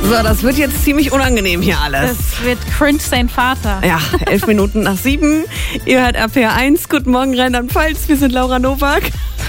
So, das wird jetzt ziemlich unangenehm hier alles. Das wird cringe sein Vater. Ja, 11 Minuten nach 7. Ihr hört RPR1. Guten Morgen, Rheinland-Pfalz. Wir sind Laura Nowak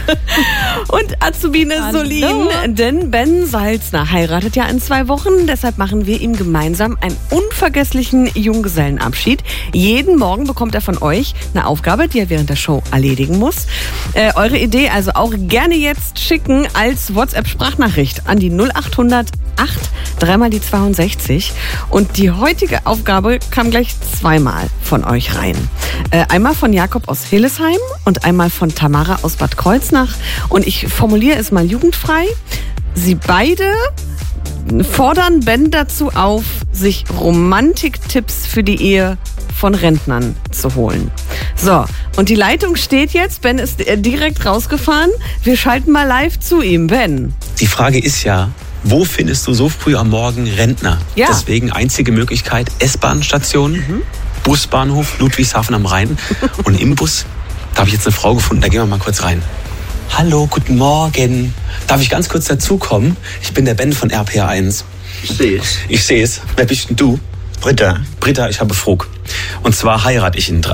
und Azubine Solin. Denn Ben Salzner heiratet ja in 2 Wochen. Deshalb machen wir ihm gemeinsam einen unvergesslichen Junggesellenabschied. Jeden Morgen bekommt er von euch eine Aufgabe, die er während der Show erledigen muss. Eure Idee also auch gerne jetzt schicken als WhatsApp-Sprachnachricht an die 0800 8 3 mal die 62. Und die heutige Aufgabe kam gleich 2-mal von euch rein. Einmal von Jakob aus Hillesheim und einmal von Tamara aus Bad Kreuznach. Und ich formuliere es mal jugendfrei. Sie beide fordern Ben dazu auf, sich Romantiktipps für die Ehe von Rentnern zu holen. So, und die Leitung steht jetzt. Ben ist direkt rausgefahren. Wir schalten mal live zu ihm. Ben. Die Frage ist ja, wo findest du so früh am Morgen Rentner? Ja. Deswegen einzige Möglichkeit, S-Bahn-Station, Busbahnhof Ludwigshafen am Rhein. Und im Bus, da habe ich jetzt eine Frau gefunden, da gehen wir mal kurz rein. Hallo, guten Morgen. Darf ich ganz kurz dazukommen? Ich bin der Ben von RPR1. Ich sehe es. Ich sehe es. Wer bist denn du? Britta. Britta, ich habe Frug. Und zwar heirate ich in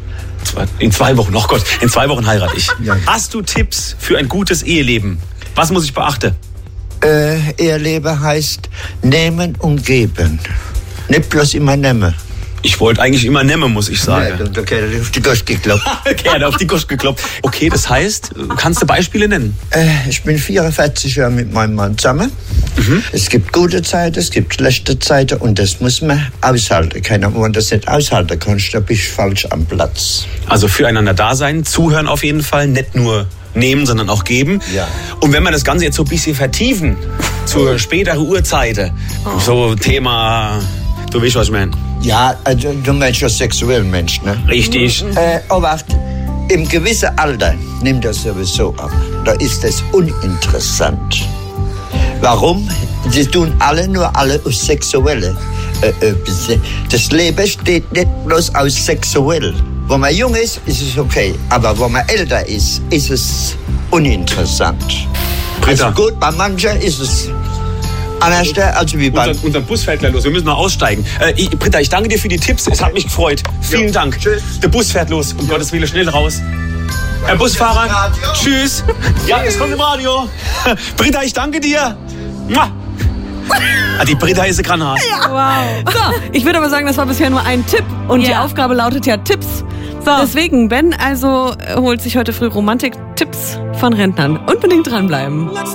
2 Wochen. Oh Gott, in 2 Wochen heirate ich. Ja. Hast du Tipps für ein gutes Eheleben? Was muss ich beachten? Eheleben heißt nehmen und geben. Nicht bloß immer nehmen. Ich wollte eigentlich immer nehmen, muss ich sagen. Ja, da hat er auf die Gosch geklopft. Okay, er hat auf die Gosch geklopft. Okay, das heißt, kannst du Beispiele nennen? Ich bin 44 Jahre mit meinem Mann zusammen. Es gibt gute Zeiten, es gibt schlechte Zeiten und das muss man aushalten. Wenn man das nicht aushalten kann, da bist du falsch am Platz. Also füreinander da sein, zuhören auf jeden Fall, nicht nur nehmen, sondern auch geben. Ja. Und wenn wir das Ganze jetzt so ein bisschen vertiefen, zur späteren Uhrzeit, so Thema, du weißt, was ich meine. Ja, also, du meinst ja sexuellen Mensch, ne? Richtig. Aber im gewissen Alter nimmt das sowieso ab. Da ist es uninteressant. Warum? Sie tun alle auf Sexuelle. Das Leben steht nicht bloß aus sexuell. Wenn man jung ist, ist es okay. Aber wenn man älter ist es uninteressant. Britta. Also gut, bei manchen ist es anders als wie bei... Unser Bus fährt gleich los, wir müssen noch aussteigen. Britta, ich danke dir für die Tipps, es hat mich gefreut. Vielen Dank. Tschüss. Der Bus fährt los, um Gottes Willen, schnell raus. Herr Busfahrer, Radio. tschüss. Ja, es kommt im Radio. Britta, ich danke dir. Mua. Die Britta ist eine Granate. Wow. So, ich würde aber sagen, das war bisher nur ein Tipp. Und die Ja. Aufgabe lautet ja Tipps. So. Deswegen, Ben holt sich heute früh Romantik-Tipps von Rentnern. Unbedingt dranbleiben.